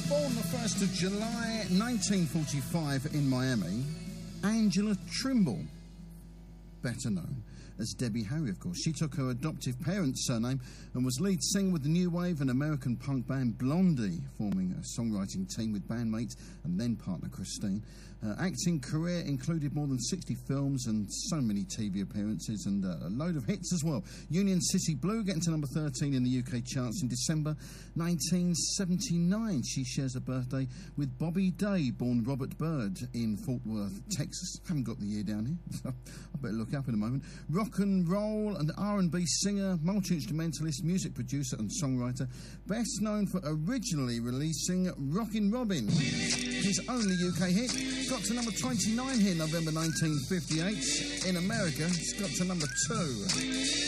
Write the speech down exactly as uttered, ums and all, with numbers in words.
Born the first of July nineteen forty-five in Miami, Angela Trimble, better known as Debbie Harry, of course. She took her adoptive parents' surname and was lead singer with the new wave and American punk band Blondie, forming a songwriting team with bandmates and then partner Christine. Her acting career included more than sixty films and so many T V appearances and uh, a load of hits as well. Union City Blue getting to number thirteen in the U K charts in December nineteen seventy-nine. She shares a birthday with Bobby Day, born Robert Byrd in Fort Worth, Texas. Haven't got the year down here, so I better look up in a moment. Rock and roll and R and B singer, multi-instrumentalist, music producer and songwriter, best known for originally releasing Rockin' Robin, his only U K hit. Got to number twenty-nine here November nineteen fifty-eight. In America, it's got to number two.